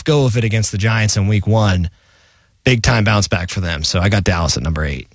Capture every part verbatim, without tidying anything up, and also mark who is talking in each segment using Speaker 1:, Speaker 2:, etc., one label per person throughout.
Speaker 1: go of it against the Giants in week one. Big time bounce back for them. So I got Dallas at number eight.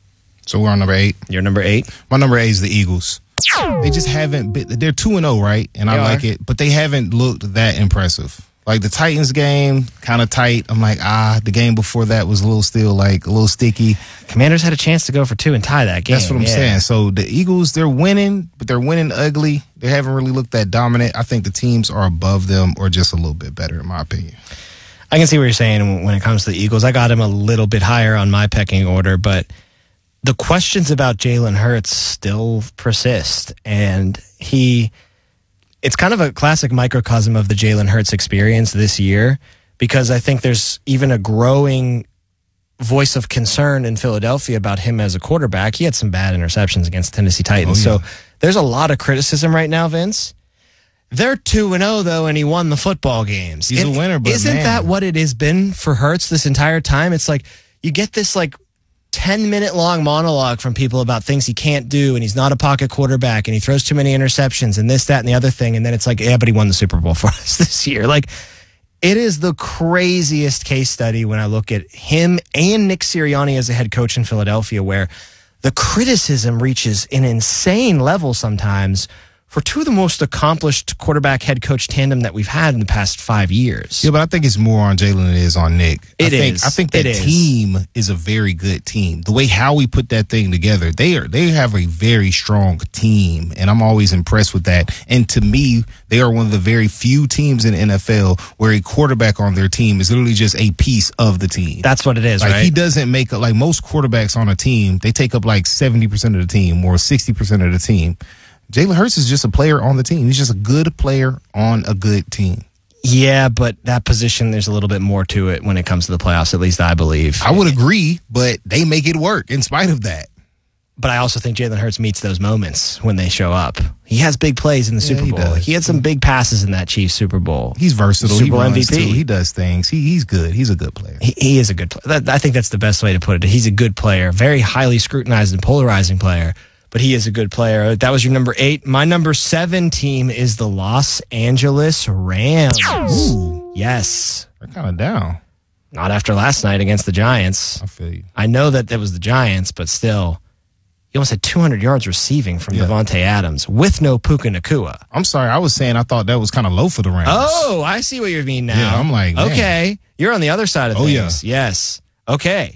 Speaker 2: So we're on number eight.
Speaker 1: You're number eight?
Speaker 2: My number eight is the Eagles. They just haven't been, they're two and oh, right? And I
Speaker 1: They
Speaker 2: like
Speaker 1: are.
Speaker 2: it, but they haven't looked that impressive. Like the Titans game, kind of tight. I'm like, ah, the game before that was a little still like a little sticky.
Speaker 1: Commanders had a chance to go for two and tie that game.
Speaker 2: That's what I'm
Speaker 1: yeah.
Speaker 2: saying. So the Eagles, they're winning, but they're winning ugly. They haven't really looked that dominant. I think the teams are above them or just a little bit better, in my opinion.
Speaker 1: I can see what you're saying when it comes to the Eagles. I got him a little bit higher on my pecking order, but the questions about Jalen Hurts still persist. And he, it's kind of a classic microcosm of the Jalen Hurts experience this year, because I think there's even a growing voice of concern in Philadelphia about him as a quarterback. He had some bad interceptions against the Tennessee Titans.
Speaker 2: Oh, yeah.
Speaker 1: So there's a lot of criticism right now, Vince. They're two and oh, though, and he won the football games.
Speaker 2: He's
Speaker 1: And
Speaker 2: a winner, but
Speaker 1: isn't
Speaker 2: man.
Speaker 1: that what it has been for Hurts this entire time? It's like you get this like ten-minute long monologue from people about things he can't do, and he's not a pocket quarterback, and he throws too many interceptions, and this, that, and the other thing, and then it's like, yeah, but he won the Super Bowl for us this year. Like, it is the craziest case study when I look at him and Nick Sirianni as a head coach in Philadelphia, where the criticism reaches an insane level sometimes for two of the most accomplished quarterback head coach tandem that we've had in the past five years.
Speaker 2: Yeah, but I think it's more on Jalen than it is on Nick. I
Speaker 1: It
Speaker 2: think,
Speaker 1: is.
Speaker 2: I think
Speaker 1: It
Speaker 2: that
Speaker 1: is.
Speaker 2: team is a very good team. The way Howie put that thing together, they are they have a very strong team, and I'm always impressed with that. And to me, they are one of the very few teams in the N F L where a quarterback on their team is literally just a piece of the team.
Speaker 1: That's what it is,
Speaker 2: Like
Speaker 1: right?
Speaker 2: he doesn't make like most quarterbacks on a team, they take up like seventy percent of the team or sixty percent of the team. Jalen Hurts is just a player on the team. He's just a good player on a good team.
Speaker 1: Yeah, but that position, there's a little bit more to it when it comes to the playoffs, at least I believe.
Speaker 2: I would agree, but they make it work in spite of that.
Speaker 1: But I also think Jalen Hurts meets those moments when they show up. He has big plays in the
Speaker 2: Yeah,
Speaker 1: Super
Speaker 2: he
Speaker 1: Bowl.
Speaker 2: does.
Speaker 1: He had some big passes in that Chiefs Super Bowl.
Speaker 2: He's versatile.
Speaker 1: Super
Speaker 2: he
Speaker 1: Bowl
Speaker 2: runs
Speaker 1: M V P.
Speaker 2: too. He does things. He he's good. He's a good player.
Speaker 1: He, he is a good player. That, I think that's the best way to put it. He's a good player, very highly scrutinized and polarizing player, but he is a good player. That was your number eight. My number seven team is the Los Angeles Rams.
Speaker 2: Ooh.
Speaker 1: Yes.
Speaker 2: They're kind of down.
Speaker 1: Not after last night against the Giants.
Speaker 2: I feel you.
Speaker 1: I know that it was the Giants, but still, he almost had two hundred yards receiving from
Speaker 2: Yeah.
Speaker 1: Devontae Adams with no Puka Nacua.
Speaker 2: I'm sorry. I was saying I thought that was kind of low for the Rams.
Speaker 1: Oh, I see what you mean now.
Speaker 2: Yeah, I'm like, man.
Speaker 1: okay, you're on the other side of
Speaker 2: Oh,
Speaker 1: things. Yes. Okay.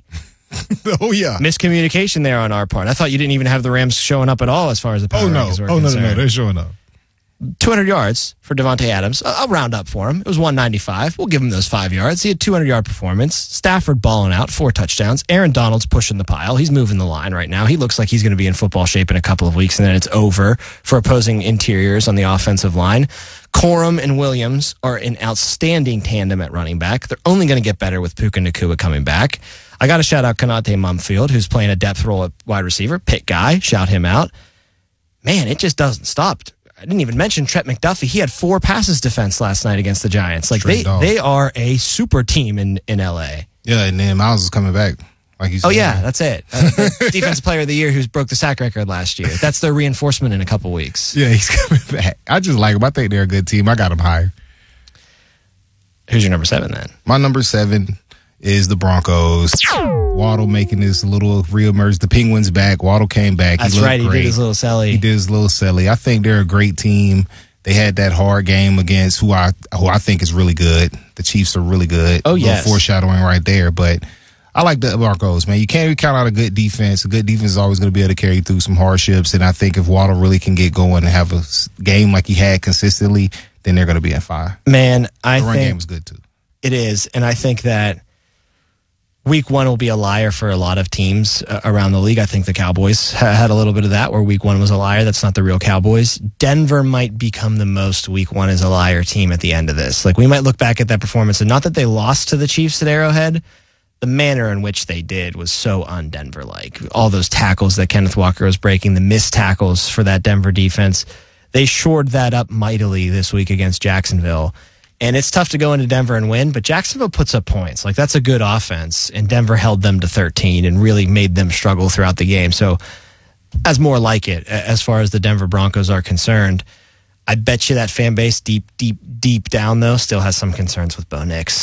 Speaker 2: oh yeah.
Speaker 1: Miscommunication there on our part. I thought you didn't even have the Rams showing up at all as far as the power
Speaker 2: Oh no.
Speaker 1: rankings were
Speaker 2: Oh no, no, no.
Speaker 1: concerned.
Speaker 2: They're showing up.
Speaker 1: two hundred yards for Devontae Adams. I- I'll round up for him. It was one ninety-five. We'll give him those five yards. He had two hundred yard performance. Stafford balling out, four touchdowns. Aaron Donald's pushing the pile. He's moving the line right now. He looks like he's going to be in football shape in a couple of weeks, and then it's over for opposing interiors on the offensive line. Corum and Williams are an outstanding tandem at running back. They're only going to get better with Puka Nacua coming back. I got to shout out Konate Mumfield, who's playing a depth role at wide receiver. Pick guy. Shout him out. Man, it just doesn't stop. I didn't even mention Trent McDuffie. He had four passes defense last night against the Giants. Like
Speaker 2: Straight
Speaker 1: they,
Speaker 2: dog.
Speaker 1: they are a super team in, in L A.
Speaker 2: Yeah, and then Miles is coming back. Like you said.
Speaker 1: Oh yeah, that's it. Uh, the defensive player of the year who's broke the sack record last year. That's their reinforcement in a couple weeks.
Speaker 2: Yeah, he's coming back. I just like him. I think they're a good team. I got them higher.
Speaker 1: Who's your number seven then?
Speaker 2: My number seven is the Broncos. Waddle making this little reemerge. The Penguins back. Waddle came back.
Speaker 1: That's
Speaker 2: he looked
Speaker 1: right. He
Speaker 2: great.
Speaker 1: did his little celly.
Speaker 2: He did his little silly. I think they're a great team. They had that hard game against who I who I think is really good. The Chiefs are really good.
Speaker 1: Oh,
Speaker 2: a little
Speaker 1: yes.
Speaker 2: foreshadowing right there. But I like the Broncos, man. You can't count out a good defense. A good defense is always going to be able to carry through some hardships. And I think if Waddle really can get going and have a s- game like he had consistently, then they're going to be at five.
Speaker 1: Man, I
Speaker 2: The run
Speaker 1: think
Speaker 2: game is good too.
Speaker 1: it is, and I think that week one will be a liar for a lot of teams uh, around the league. I think the Cowboys ha- had a little bit of that where week one was a liar. That's not the real Cowboys. Denver might become the most week one is a liar team at the end of this. Like we might look back at that performance and not that they lost to the Chiefs at Arrowhead. The manner in which they did was so un-Denver-like. All those tackles that Kenneth Walker was breaking, the missed tackles for that Denver defense, they shored that up mightily this week against Jacksonville. And it's tough to go into Denver and win, but Jacksonville puts up points. Like, that's a good offense, and Denver held them to thirteen and really made them struggle throughout the game. So, as more like it, as far as the Denver Broncos are concerned, I bet you that fan base deep, deep, deep down, though, still has some concerns with Bo Nix.